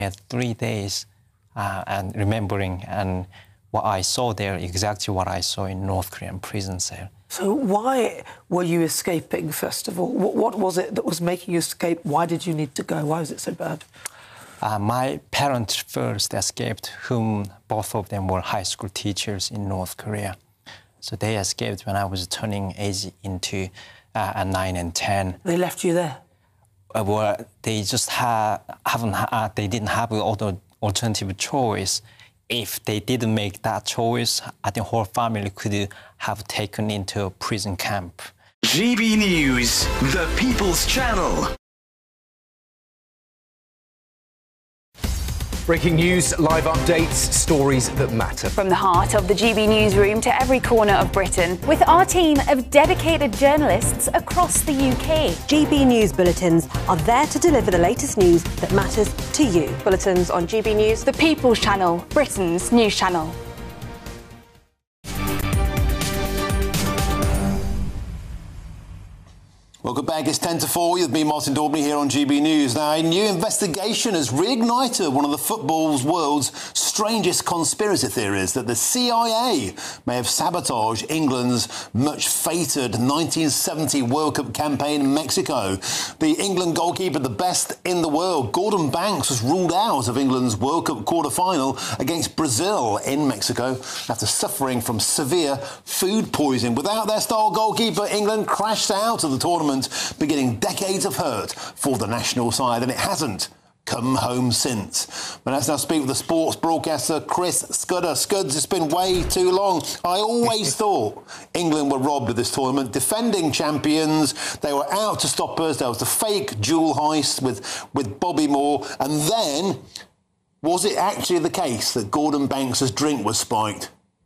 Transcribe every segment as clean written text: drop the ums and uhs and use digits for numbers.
had 3 days and remembering and what I saw there, exactly what I saw in North Korean prison cell. So why were you escaping, first of all? What was it that was making you escape? Why did you need to go? Why was it so bad? My parents first escaped, whom both of them were high school teachers in North Korea. So they escaped when I was turning age into 9 and 10. They left you there? Well, they just they didn't have other alternative choice. If they didn't make that choice, I think whole family could have taken into a prison camp. GB News, the People's Channel. Breaking news, live updates, stories that matter. From the heart of the GB newsroom to every corner of Britain, with our team of dedicated journalists across the UK. GB News bulletins are there to deliver the latest news that matters to you. Bulletins on GB News, the People's Channel, Britain's news channel. Welcome back. It's 10 to 4 with me, Martin Daubney, here on GB News. Now, a new investigation has reignited one of the football's world's strangest conspiracy theories, that the CIA may have sabotaged England's much-feted 1970 World Cup campaign in Mexico. The England goalkeeper, the best in the world, Gordon Banks, was ruled out of England's World Cup quarter-final against Brazil in Mexico after suffering from severe food poisoning. Without their star goalkeeper, England crashed out of the tournament, beginning decades of hurt for the national side, and it hasn't come home since. But let's now speak with the sports broadcaster Chris Scudder. Scuds, it's been way too long. I always thought England were robbed of this tournament. Defending champions, they were out to stop us. There was the fake jewel heist with Bobby Moore. And then, was it actually the case that Gordon Banks' drink was spiked?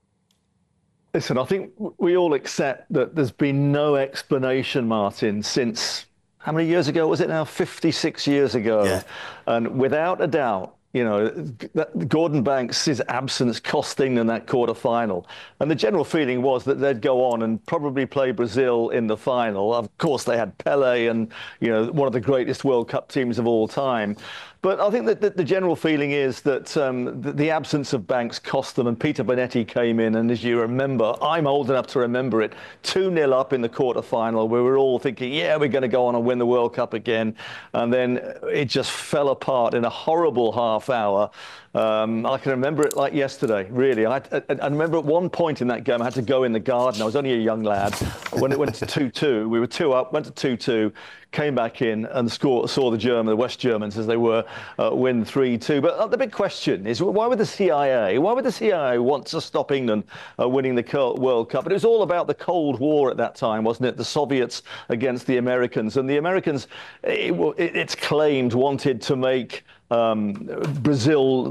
Listen, I think we all accept that there's been no explanation, Martin, since, how many years ago was it now? 56 years ago. Yeah. And without a doubt, you know, Gordon Banks' absence cost England that quarter-final. And the general feeling was that they'd go on and probably play Brazil in the final. Of course, they had Pelé and, you know, one of the greatest World Cup teams of all time. But I think that the general feeling is that the absence of Banks cost them, and Peter Bonetti came in, and as you remember, I'm old enough to remember it, 2-0 up in the quarter-final. We were all thinking, yeah, we're going to go on and win the World Cup again. And then it just fell apart in a horrible half hour. I can remember it like yesterday, really. I remember at one point in that game, I had to go in the garden. I was only a young lad. When it went to 2-2, we were 2 up, went to 2-2, came back in and saw the West Germans, as they were, win 3-2. But the big question is, why would the CIA want to stop England winning the World Cup? But it was all about the Cold War at that time, wasn't it? The Soviets against the Americans. And the Americans, it's claimed, wanted to make Brazil,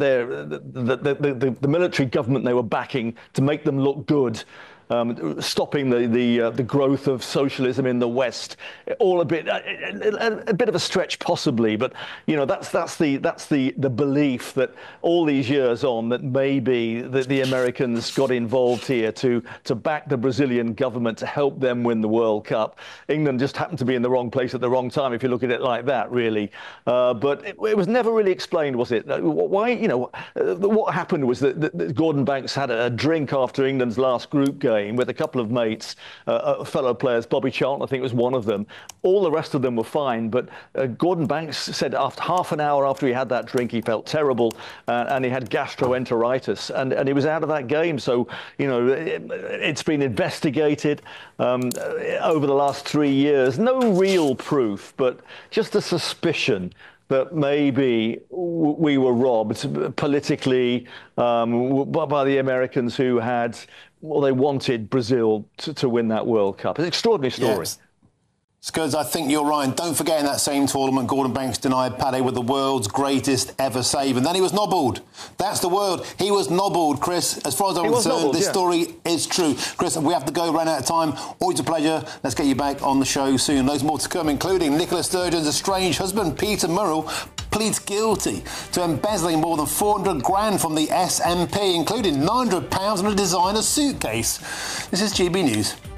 the military government they were backing, to make them look good. Stopping the growth of socialism in the West, all a bit of a stretch possibly, but you know that's the belief that all these years on, that maybe the Americans got involved here to back the Brazilian government to help them win the World Cup. England just happened to be in the wrong place at the wrong time, if you look at it like that, really. But it was never really explained, was it? Why, you know, what happened was that Gordon Banks had a drink after England's last group game with a couple of mates, fellow players. Bobby Charlton, I think, was one of them. All the rest of them were fine, but Gordon Banks said after half an hour after he had that drink, he felt terrible, and he had gastroenteritis, and he was out of that game. So, you know, it's been investigated over the last 3 years. No real proof, but just a suspicion that maybe we were robbed politically by the Americans, who had, well, they wanted Brazil to win that World Cup. It's an extraordinary story. Yes. Scuzz, I think you're right. And don't forget, in that same tournament, Gordon Banks denied Pelé with the world's greatest ever save. And then he was nobbled. That's the word. He was nobbled, Chris. As far as I'm concerned, this story is true. Chris, we have to go, ran out of time. Always a pleasure. Let's get you back on the show soon. Loads more to come, including Nicola Sturgeon's estranged husband, Peter Murrell, pleads guilty to embezzling more than 400 grand from the SNP, including £900 in a designer suitcase. This is GB News.